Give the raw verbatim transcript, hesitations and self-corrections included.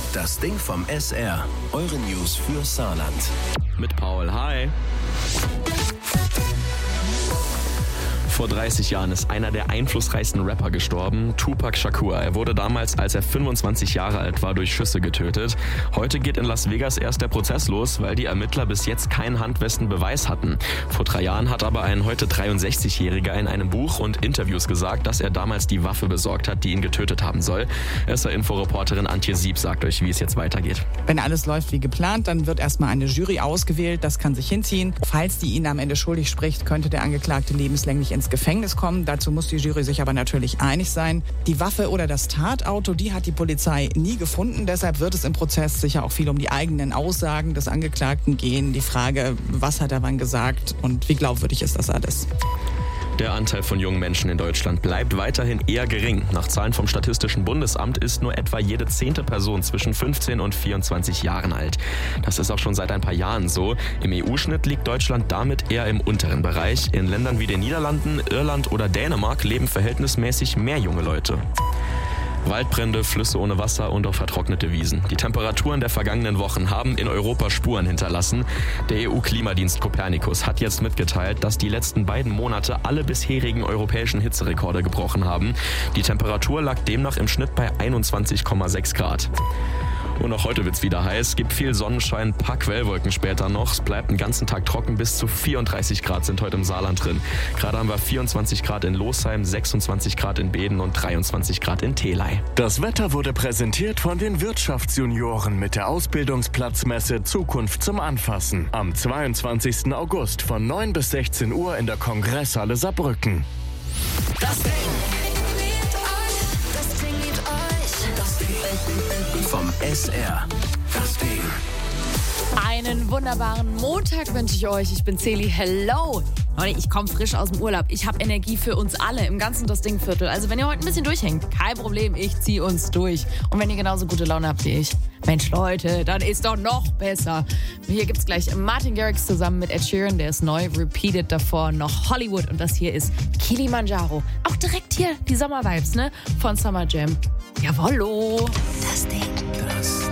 Das Ding vom S R. Eure News für Saarland. Mit Paul, hi. Vor dreißig Jahren ist einer der einflussreichsten Rapper gestorben, Tupac Shakur. Er wurde damals, als er fünfundzwanzig Jahre alt war, durch Schüsse getötet. Heute geht in Las Vegas erst der Prozess los, weil die Ermittler bis jetzt keinen handfesten Beweis hatten. Vor drei Jahren hat aber ein heute dreiundsechzigjähriger in einem Buch und Interviews gesagt, dass er damals die Waffe besorgt hat, die ihn getötet haben soll. S R-Inforeporterin Antje Sieb sagt euch, wie es jetzt weitergeht. Wenn alles läuft wie geplant, dann wird erstmal eine Jury ausgewählt. Das kann sich hinziehen. Falls die ihn am Ende schuldig spricht, könnte der Angeklagte lebenslänglich ins Gefängnis kommen. Dazu muss die Jury sich aber natürlich einig sein. Die Waffe oder das Tatauto, die hat die Polizei nie gefunden. Deshalb wird es im Prozess sicher auch viel um die eigenen Aussagen des Angeklagten gehen. Die Frage, was hat er wann gesagt und wie glaubwürdig ist das alles? Der Anteil von jungen Menschen in Deutschland bleibt weiterhin eher gering. Nach Zahlen vom Statistischen Bundesamt ist nur etwa jede zehnte Person zwischen fünfzehn und vierundzwanzig Jahren alt. Das ist auch schon seit ein paar Jahren so. Im E U-Schnitt liegt Deutschland damit eher im unteren Bereich. In Ländern wie den Niederlanden, Irland oder Dänemark leben verhältnismäßig mehr junge Leute. Waldbrände, Flüsse ohne Wasser und auch vertrocknete Wiesen. Die Temperaturen der vergangenen Wochen haben in Europa Spuren hinterlassen. Der E U-Klimadienst Copernicus hat jetzt mitgeteilt, dass die letzten beiden Monate alle bisherigen europäischen Hitzerekorde gebrochen haben. Die Temperatur lag demnach im Schnitt bei einundzwanzig Komma sechs Grad. Und auch heute wird's wieder heiß. Es gibt viel Sonnenschein, ein paar Quellwolken später noch. Es bleibt den ganzen Tag trocken. Bis zu vierunddreißig Grad sind heute im Saarland drin. Gerade haben wir vierundzwanzig Grad in Losheim, sechsundzwanzig Grad in Beeden und dreiundzwanzig Grad in Thelei. Das Wetter wurde präsentiert von den Wirtschaftsjunioren mit der Ausbildungsplatzmesse Zukunft zum Anfassen. Am zweiundzwanzigsten August von neun bis sechzehn Uhr in der Kongresshalle Saarbrücken. Das Ding. Vom S R. Das Ding. Einen wunderbaren Montag wünsche ich euch. Ich bin Celi. Hello. Leute, ich komme frisch aus dem Urlaub. Ich habe Energie für uns alle im ganzen Das Ding-Viertel. Also wenn ihr heute ein bisschen durchhängt, kein Problem, ich ziehe uns durch. Und wenn ihr genauso gute Laune habt wie ich, Mensch Leute, dann ist doch noch besser. Hier gibt's gleich Martin Garrix zusammen mit Ed Sheeran, der ist neu, Repeated davor noch Hollywood und das hier ist Kilimanjaro. Auch direkt hier die Sommervibes, ne? Von Summer Jam. Jawollo. Das Ding.